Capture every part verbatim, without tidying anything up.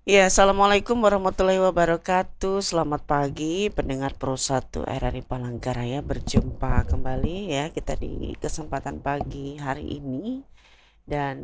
Ya, Assalamualaikum warahmatullahi wabarakatuh. Selamat pagi pendengar Pro satu R R I Palangkaraya. Berjumpa kembali ya kita di kesempatan pagi hari ini. Dan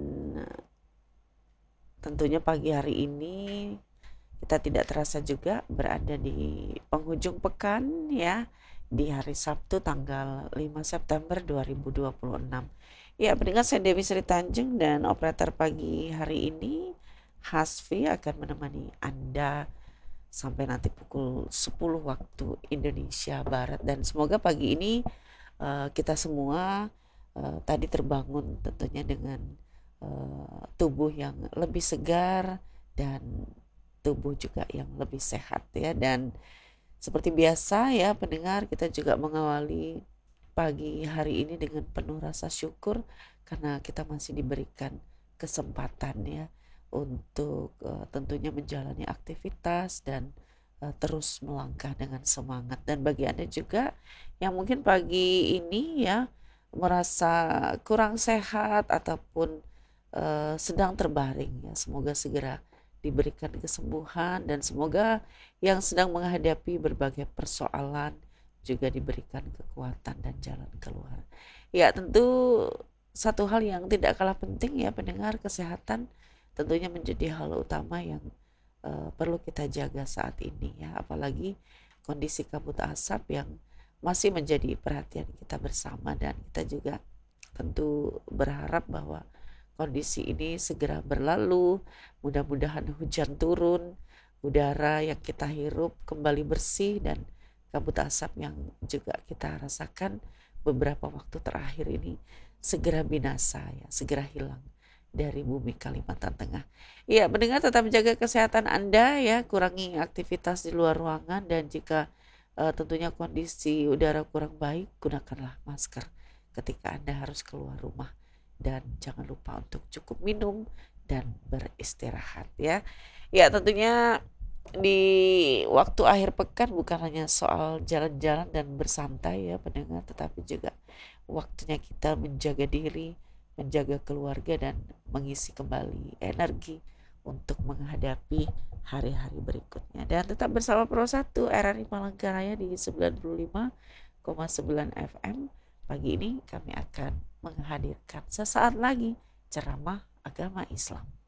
tentunya pagi hari ini kita tidak terasa juga berada di penghujung pekan ya, di hari Sabtu tanggal lima September dua ribu dua puluh enam. Ya, pendengar, saya Dewi Sri Tanjung dan operator pagi hari ini Hasfi akan menemani Anda sampai nanti pukul sepuluh waktu Indonesia Barat. Dan semoga pagi ini uh, kita semua uh, tadi terbangun tentunya dengan uh, tubuh yang lebih segar dan tubuh juga yang lebih sehat ya. Dan seperti biasa ya pendengar, kita juga mengawali pagi hari ini dengan penuh rasa syukur karena kita masih diberikan kesempatan ya untuk uh, tentunya menjalani aktivitas dan uh, terus melangkah dengan semangat. Dan bagi Anda juga yang mungkin pagi ini ya merasa kurang sehat ataupun uh, sedang terbaring ya, semoga segera diberikan kesembuhan dan semoga yang sedang menghadapi berbagai persoalan juga diberikan kekuatan dan jalan keluar. Ya, tentu satu hal yang tidak kalah penting ya pendengar, kesehatan tentunya menjadi hal utama yang uh, perlu kita jaga saat ini ya, apalagi kondisi kabut asap yang masih menjadi perhatian kita bersama. Dan kita juga tentu berharap bahwa kondisi ini segera berlalu, mudah-mudahan hujan turun, udara yang kita hirup kembali bersih, dan kabut asap yang juga kita rasakan beberapa waktu terakhir ini segera binasa ya, segera hilang dari bumi Kalimantan Tengah. Iya, mendengar, tetap menjaga kesehatan Anda ya, kurangi aktivitas di luar ruangan, dan jika uh, tentunya kondisi udara kurang baik, gunakanlah masker ketika Anda harus keluar rumah. Dan jangan lupa untuk cukup minum dan beristirahat ya. Ya, tentunya di waktu akhir pekan bukan hanya soal jalan-jalan dan bersantai ya pendengar, tetapi juga waktunya kita menjaga diri, menjaga keluarga, dan mengisi kembali energi untuk menghadapi hari-hari berikutnya. Dan tetap bersama Pro satu R R I Palangkaraya di sembilan puluh lima koma sembilan F M. Pagi ini kami akan menghadirkan sesaat lagi ceramah agama Islam.